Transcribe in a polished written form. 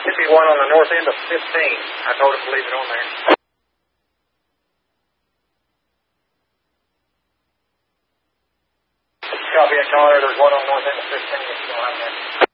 Should be one on the north end of 15. I told him to leave it on there. Copy it, caller. There's one on the north end of 15 if you don't have that.